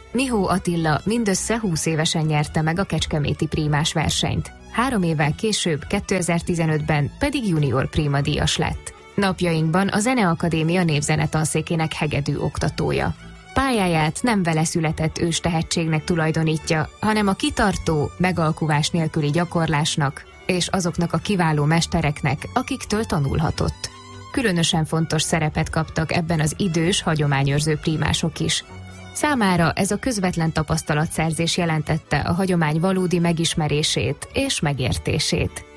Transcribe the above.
Mihó Attila mindössze 20 évesen nyerte meg a kecskeméti prímás versenyt. 3 évvel később, 2015-ben pedig junior prímadíjas lett. Napjainkban a Zeneakadémia névzenetanszékének hegedű oktatója. Pályáját nem vele született őstehetségnek tulajdonítja, hanem a kitartó, megalkuvás nélküli gyakorlásnak és azoknak a kiváló mestereknek, akiktől tanulhatott. Különösen fontos szerepet kaptak ebben az idős, hagyományőrző prímások is. Számára ez a közvetlen tapasztalatszerzés jelentette a hagyomány valódi megismerését és megértését.